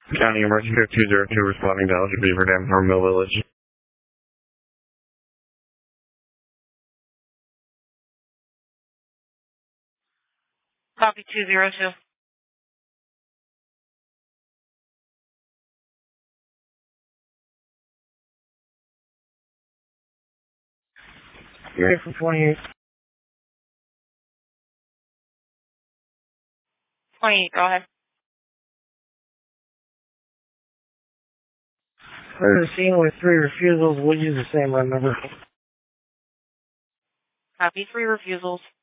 County Emergency 202 responding to Alger Beaver Dam from Mill Village. Copy 202. You're here for 28. 28, go ahead. Clear the scene with 3 refusals. We'll use the same run number. Copy 3 refusals.